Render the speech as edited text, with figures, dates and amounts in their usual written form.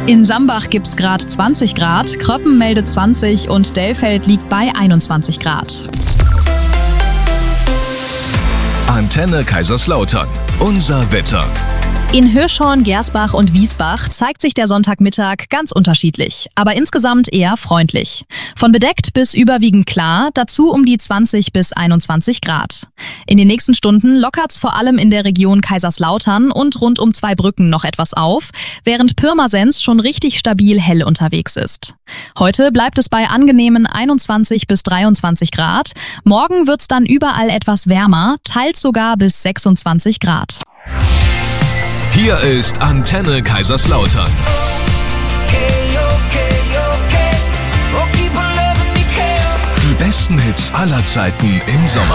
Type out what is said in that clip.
In Sambach gibt's gerade 20 Grad, Kröppen meldet 20 und Dellfeld liegt bei 21 Grad. Antenne Kaiserslautern. Unser Wetter. In Hirschhorn, Gersbach und Wiesbach zeigt sich der Sonntagmittag ganz unterschiedlich, aber insgesamt eher freundlich. Von bedeckt bis überwiegend klar, dazu um die 20 bis 21 Grad. In den nächsten Stunden lockert's vor allem in der Region Kaiserslautern und rund um Zweibrücken noch etwas auf, während Pirmasens schon richtig stabil hell unterwegs ist. Heute bleibt es bei angenehmen 21 bis 23 Grad. Morgen wird's dann überall etwas wärmer, teils sogar bis 26 Grad. Hier ist Antenne Kaiserslautern. Die besten Hits aller Zeiten im Sommer.